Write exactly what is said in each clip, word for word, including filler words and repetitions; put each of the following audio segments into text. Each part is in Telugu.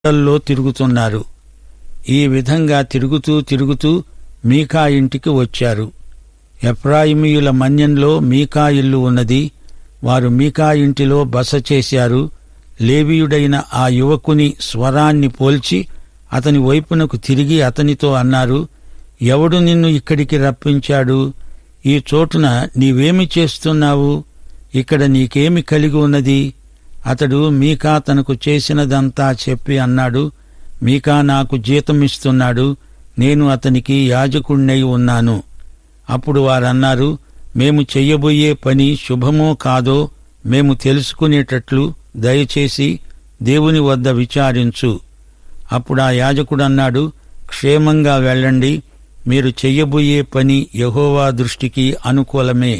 లో తిరుగుతున్నారు. ఈ విధంగా తిరుగుతూ తిరుగుతూ మీకా ఇంటికి వచ్చారు. ఎఫ్రాయిమీయుల మన్యంలో మీకా ఇల్లు ఉన్నది. వారు మీకా ఇంటిలో బస చేశారు. లేవీయుడైన ఆ యువకుని స్వరాన్ని పోల్చి అతని వైపునకు తిరిగి అతనితో అన్నారు, ఎవడు నిన్ను ఇక్కడికి రప్పించాడు? ఈ చోటున నీవేమి చేస్తున్నావు? ఇక్కడ నీకేమి కలిగి ఉన్నది? అతడు మీకా తనకు చేసినదంతా చెప్పి అన్నాడు, మీకా నాకు జీతమిస్తున్నాడు, నేను అతనికి యాజకుణ్ణై ఉన్నాను. అప్పుడు వారన్నారు, మేము చెయ్యబోయే పని శుభమో కాదో మేము తెలుసుకునేటట్లు దయచేసి దేవుని వద్ద విచారించు. అప్పుడు ఆ యాజకుడన్నాడు, క్షేమంగా వెళ్ళండి, మీరు చెయ్యబోయే పని యెహోవా దృష్టికి అనుకూలమే.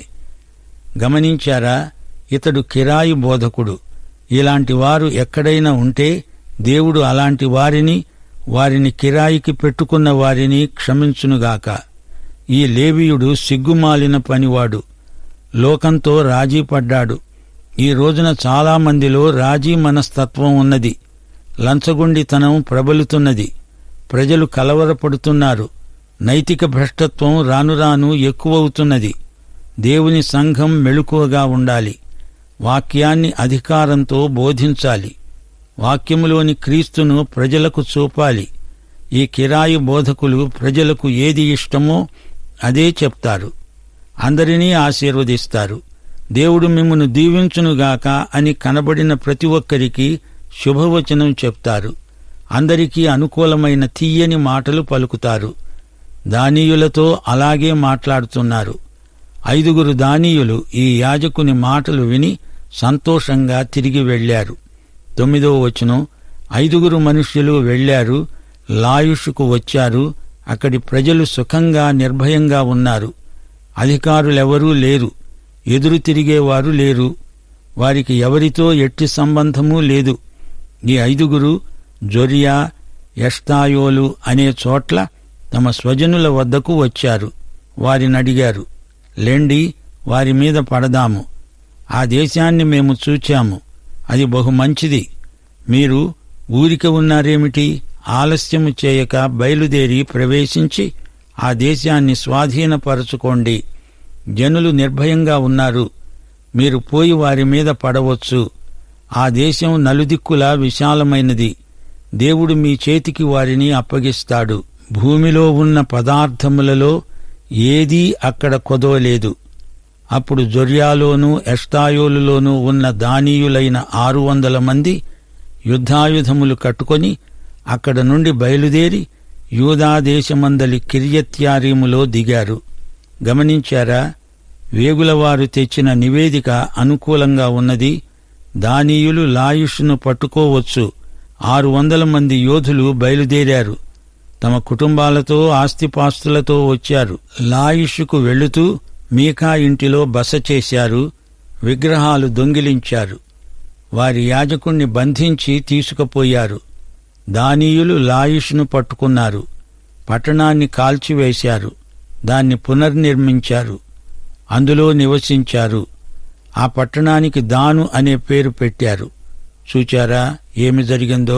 గమనించారా? ఇతడు కిరాయి బోధకుడు. ఇలాంటి వారు ఎక్కడైనా ఉంటే దేవుడు అలాంటి వారిని, వారిని కిరాయికి పెట్టుకున్న వారిని క్షమించునుగాక. ఈ లేవీయుడు సిగ్గుమాలిన పనివాడు, లోకంతో రాజీ పడ్డాడు. ఈ రోజున చాలామందిలో రాజీ మనస్తత్వం ఉన్నది. లంచగొండితనం ప్రబలుతున్నది. ప్రజలు కలవరపడుతున్నారు. నైతిక భ్రష్టత్వం రానురాను ఎక్కువవుతున్నది. దేవుని సంఘం మెళుకువగా ఉండాలి. వాక్యాన్ని అధికారంతో బోధించాలి. వాక్యములోని క్రీస్తును ప్రజలకు చూపాలి. ఈ కిరాయి బోధకులు ప్రజలకు ఏది ఇష్టమో అదే చెప్తారు, అందరినీ ఆశీర్వదిస్తారు. దేవుడు మిమ్మును దీవించునుగాక అని కనబడిన ప్రతి ఒక్కరికి శుభవచనం చెప్తారు. అందరికీ అనుకూలమైన తీయని మాటలు పలుకుతారు. దానీయులతో అలాగే మాట్లాడుతున్నారు. ఐదుగురు దానీయులు ఈ యాజకుని మాటలు విని సంతోషంగా తిరిగి వెళ్లారు. తొమ్మిదో వచనం, ఐదుగురు మనుష్యులు వెళ్లారు, లాయుషుకు వచ్చారు. అక్కడి ప్రజలు సుఖంగా నిర్భయంగా ఉన్నారు. అధికారులెవరూ లేరు, ఎదురు తిరిగేవారు లేరు. వారికి ఎవరితో ఎట్టి సంబంధమూ లేదు. ఈ ఐదుగురు జొరియా, ఎష్తాయోలు అనే చోట్ల తమ స్వజనుల వద్దకు వచ్చారు. వారినడిగారు, లెండి, వారి మీద పడదాము. ఆ దేశాన్ని మేము చూచాము, అది బహు మంచిది. మీరు ఊరిక ఉన్నారేమిటి? ఆలస్యము చేయక బయలుదేరి ప్రవేశించి ఆ దేశాన్ని స్వాధీనపరచుకోండి. జనులు నిర్భయంగా ఉన్నారు, మీరు పోయి వారి మీద పడవచ్చు. ఆ దేశం నలుదిక్కులా విశాలమైనది. దేవుడు మీ చేతికి వారిని అప్పగిస్తాడు. భూమిలో ఉన్న పదార్థములలో ఏదీ అక్కడ కొదవలేదు. అప్పుడు జొర్యాలోనూ ఎష్టాయోలులోనూ ఉన్న దానీయులైన ఆరు వందల మంది యుద్ధాయుధములు కట్టుకొని అక్కడ నుండి బయలుదేరి యూదాదేశమందలి కిర్యత్యారీములో దిగారు. గమనించారా? వేగులవారు తెచ్చిన నివేదిక అనుకూలంగా ఉన్నది. దానీయులు లాయుషును పట్టుకోవచ్చు. ఆరు వందల మంది యోధులు బయలుదేరారు. తమ కుటుంబాలతో ఆస్తిపాస్తులతో వచ్చారు. లాయుషుకు వెళుతూ మీకా ఇంటిలో బస చేశారు. విగ్రహాలు దొంగిలించారు. వారి యాజకుణ్ణి బంధించి తీసుకుపోయారు. దానీయులు లాయుషును పట్టుకున్నారు. పట్టణాన్ని కాల్చివేశారు. దాన్ని పునర్నిర్మించారు. అందులో నివసించారు. ఆ పట్టణానికి దాను అనే పేరు పెట్టారు. చూచారా ఏమి జరిగిందో?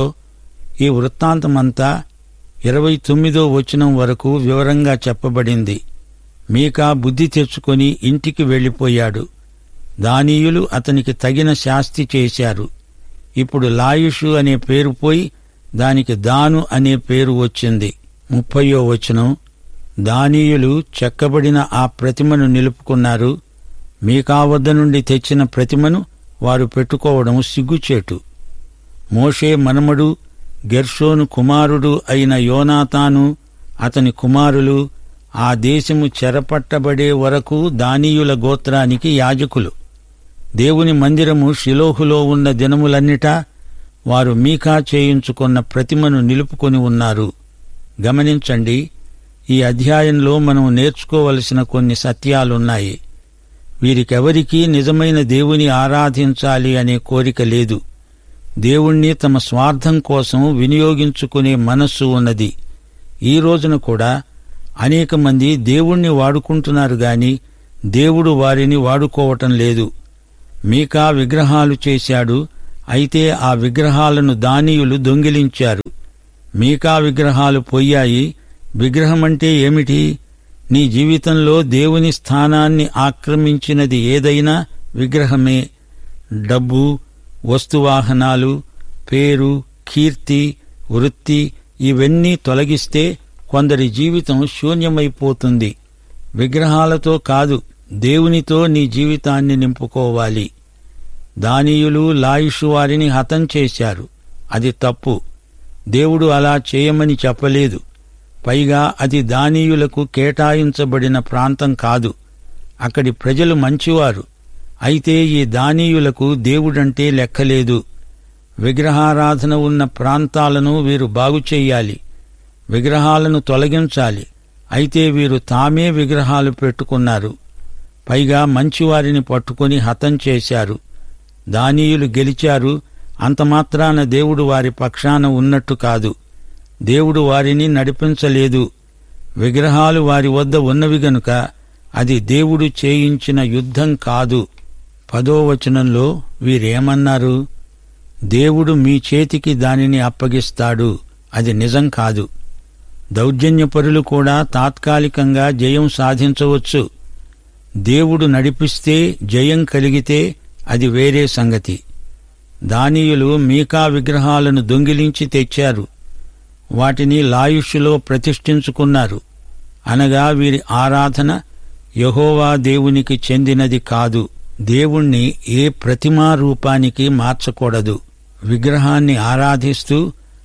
ఈ వృత్తాంతమంతా ఇరవై తొమ్మిదో వచనం వరకు వివరంగా చెప్పబడింది. మీకా బుద్ధి తెచ్చుకొని ఇంటికి వెళ్లిపోయాడు. దానీయులు అతనికి తగిన శాస్తి చేశారు. ఇప్పుడు లాయుషు అనే పేరు పోయి దానికి దాను అనే పేరు వచ్చింది. ముప్పయో వచనం, దానీయులు చెక్కబడిన ఆ ప్రతిమను నిలుపుకున్నారు. మీకా వద్ద నుండి తెచ్చిన ప్రతిమను వారు పెట్టుకోవడం సిగ్గుచేటు. మోషే మనుమడు గెర్షోను కుమారుడు అయిన యోనాతాను, అతని కుమారులు ఆ దేశము చెరపట్టబడే వరకు దానీయుల గోత్రానికి యాజకులు. దేవుని మందిరము షిలోహులో ఉన్న దినములన్నిటా వారు మీకా చేయించుకున్న ప్రతిమను నిలుపుకొని ఉన్నారు. గమనించండి, ఈ అధ్యాయంలో మనం నేర్చుకోవలసిన కొన్ని సత్యాలున్నాయి. వీరికెవరికీ నిజమైన దేవుని ఆరాధించాలి అనే కోరిక లేదు. దేవుణ్ణి తమ స్వార్థం కోసం వినియోగించుకునే మనస్సు ఉన్నది. ఈ రోజున కూడా అనేక మంది దేవుణ్ణి వాడుకుంటున్నారు గాని దేవుడు వారిని వాడుకోవటం లేదు. మీకా విగ్రహాలు చేశాడు. అయితే ఆ విగ్రహాలను దానీయులు దొంగిలించారు. మీకా విగ్రహాలు పోయాయి. విగ్రహమంటే ఏమిటి? నీ జీవితంలో దేవుని స్థానాన్ని ఆక్రమించినది ఏదైనా విగ్రహమే. డబ్బు, వస్తువాహనాలు, పేరు, కీర్తి, వృత్తి ఇవన్నీ తొలగిస్తే కొందరి జీవితం శూన్యమైపోతుంది. విగ్రహాలతో కాదు, దేవునితో నీ జీవితాన్ని నింపుకోవాలి. దానీయులు లాయిషు వారిని హతం చేశారు. అది తప్పు. దేవుడు అలా చేయమని చెప్పలేదు. పైగా అది దానీయులకు కేటాయించబడిన ప్రాంతం కాదు. అక్కడి ప్రజలు మంచివారు. అయితే ఈ దానీయులకు దేవుడంటే లెక్కలేదు. విగ్రహారాధన ఉన్న ప్రాంతాలను వీరు బాగుచెయ్యాలి. విగ్రహాలను తొలగించాలి. అయితే వీరు తామే విగ్రహాలు పెట్టుకున్నారు. పైగా మంచివారిని పట్టుకుని హతం చేశారు. దానీయులు గెలిచారు. అంతమాత్రాన దేవుడు వారి పక్షాన ఉన్నట్టు కాదు. దేవుడు వారిని నడిపించలేదు. విగ్రహాలు వారి వద్ద ఉన్నవి గనుక అది దేవుడు చేయించిన యుద్ధం కాదు. పదో వచనంలో వీరేమన్నారు? దేవుడు మీ చేతికి దానిని అప్పగిస్తాడు. అది నిజం కాదు. దౌర్జన్యపరులు కూడా తాత్కాలికంగా జయం సాధించవచ్చు. దేవుడు నడిపిస్తే, జయం కలిగితే అది వేరే సంగతి. దానీయులు మీకా విగ్రహాలను దొంగిలించి తెచ్చారు. వాటిని లాయుషులో ప్రతిష్ఠించుకున్నారు. అనగా వీరి ఆరాధన యెహోవా దేవునికి చెందినది కాదు. దేవుణ్ణి ఏ ప్రతిమా రూపానికి మార్చకూడదు. విగ్రహాన్ని ఆరాధిస్తూ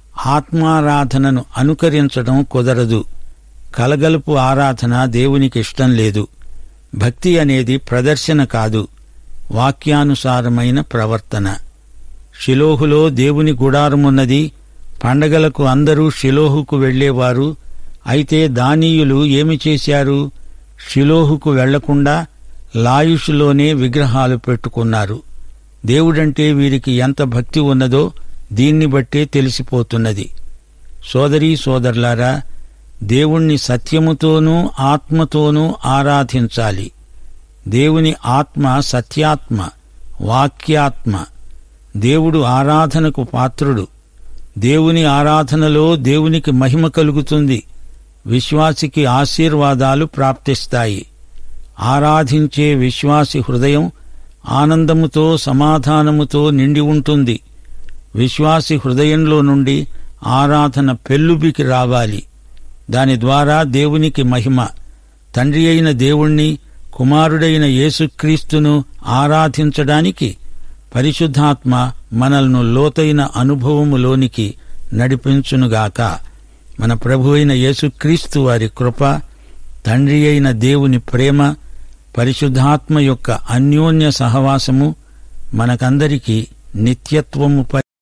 ఆత్మారాధనను అనుకరించడం కుదరదు. కలగలుపు ఆరాధన దేవునికిష్టం లేదు. భక్తి అనేది ప్రదర్శన కాదు, వాక్యానుసారమైన ప్రవర్తన. షిలోహులో దేవుని గుడారమున్నది. పండగలకు అందరూ షిలోహుకు వెళ్లేవారు. అయితే దానీయులు ఏమి చేశారు? షిలోహుకు వెళ్లకుండా లాయుషులోనే విగ్రహాలు పెట్టుకున్నారు. దేవుడంటే వీరికి ఎంత భక్తి ఉన్నదో దీన్ని బట్టే తెలిసిపోతున్నది. సోదరీ సోదరులారా, దేవుణ్ణి సత్యముతోనూ ఆత్మతోనూ ఆరాధించాలి. దేవుని ఆత్మ సత్యాత్మ, వాక్యాత్మ. దేవుడు ఆరాధనకు పాత్రుడు. దేవుని ఆరాధనలో దేవునికి మహిమ కలుగుతుంది. విశ్వాసికి ఆశీర్వాదాలు ప్రాప్తిస్తాయి. ఆరాధించే విశ్వాసి హృదయం ఆనందముతో సమాధానముతో నిండి ఉంటుంది. విశ్వాసి హృదయంలో నుండి ఆరాధన పెల్లుబికి రావాలి. దాని ద్వారా దేవునికి మహిమ. తండ్రి అయిన దేవుణ్ణి, కుమారుడైన యేసుక్రీస్తును ఆరాధించడానికి పరిశుద్ధాత్మ మనల్ని లోతైన అనుభవములోనికి నడిపించునుగాక. మన ప్రభు అయిన యేసుక్రీస్తు వారి కృప, తండ్రి అయిన దేవుని ప్రేమ, పరిశుద్ధాత్మ యొక్క అన్యోన్య సహవాసము మనకందరికీ నిత్యత్వము.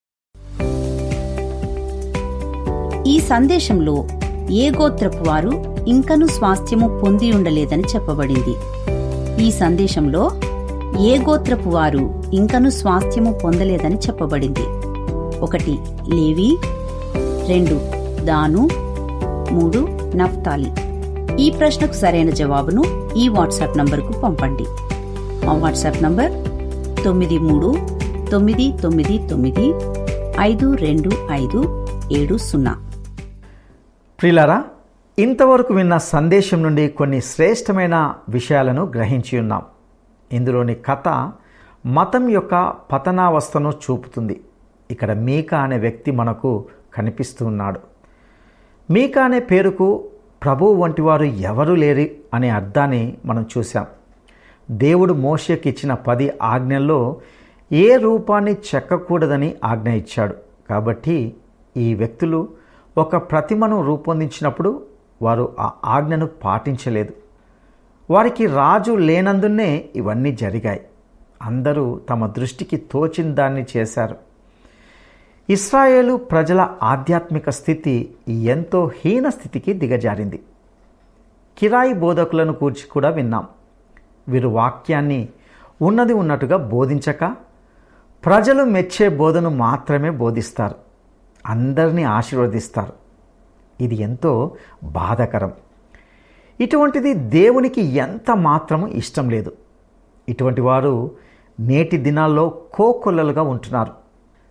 ఈ సందేశంలో ఏ గోత్రపు వారు ఇంకను స్వాస్థ్యము పొంది ఉండలేదని చెప్పబడింది. ఈ సందేశంలో ఏ గోత్రపు వారు ఇంకను స్వాస్థ్యము పొందలేదని చెప్పబడింది. ఒకటి లేవి, రెండు దాను, మూడు నఫ్తాలి. ఈ ప్రశ్నకు సరైన జవాబును ఈ వాట్సాప్ నంబరుకు పంపండి. మా వాట్సాప్ నంబర్ తొమ్మిది మూడు తొమ్మిది తొమ్మిది తొమ్మిది ఐదు రెండు ఐదు ఏడు సున్నా. ప్రియులారా, ఇంతవరకు విన్న సందేశం నుండి కొన్ని శ్రేష్టమైన విషయాలను గ్రహించి ఉన్నాం. ఇందులోని కథ మతం యొక్క పతనావస్థను చూపుతుంది. ఇక్కడ మీకా అనే వ్యక్తి మనకు కనిపిస్తూ ఉన్నాడు. మీకా అనే పేరుకు ప్రభువు వంటి వారు ఎవరూ లేరు అనే అర్థాన్ని మనం చూసాం. దేవుడు మోషేకి ఇచ్చిన పది ఆజ్ఞల్లో ఏ రూపాన్ని చెక్కకూడదని ఆజ్ఞ ఇచ్చాడు. కాబట్టి ఈ వ్యక్తులు ఒక ప్రతిమను రూపొందించినప్పుడు వారు ఆ ఆజ్ఞను పాటించలేదు. వారికి రాజు లేనందునే ఇవన్నీ జరిగాయి. అందరూ తమ దృష్టికి తోచిన దాన్ని చేశారు. ఇశ్రాయేలు ప్రజల ఆధ్యాత్మిక స్థితి ఎంతో హీన స్థితికి దిగజారింది. కిరాయి బోధకులను కూర్చి కూడా విన్నాం. వీరు వాక్యాన్ని ఉన్నది ఉన్నట్టుగా బోధించక ప్రజలు మెచ్చే బోధను మాత్రమే బోధిస్తారు, అందరినీ ఆశీర్వదిస్తారు. ఇది ఎంతో బాధాకరం. ఇటువంటిది దేవునికి ఎంత మాత్రము ఇష్టం లేదు. ఇటువంటి వారు నేటి దినాల్లో కోకొల్లలుగా ఉంటున్నారు.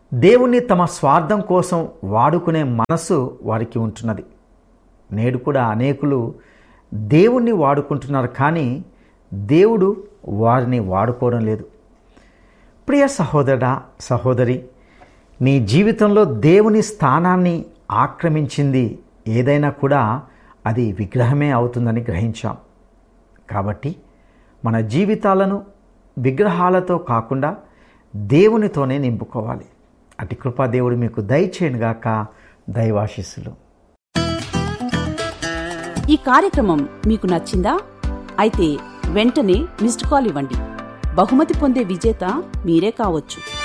దేవుణ్ణి తమ స్వార్థం కోసం వాడుకునే మనస్సు వారికి ఉంటున్నది. నేడు కూడా అనేకులు దేవుణ్ణి వాడుకుంటున్నారు, కానీ దేవుడు వారిని వాడుకోవడం లేదు. ప్రియ సహోదరుడా, సహోదరి, నీ జీవితంలో దేవుని స్థానాన్ని ఆక్రమించింది ఏదైనా కూడా అది విగ్రహమే అవుతుందని గ్రహించాం. కాబట్టి మన జీవితాలను విగ్రహాలతో కాకుండా దేవునితోనే నింపుకోవాలి. అటు కృపా దేవుడు మీకు దయచేయనుగాక. దైవాశీస్సులు. ఈ కార్యక్రమం మీకు నచ్చిందా? అయితే వెంటనే మిస్డ్ కాల్ ఇవ్వండి. బహుమతి పొందే విజేత మీరే కావచ్చు.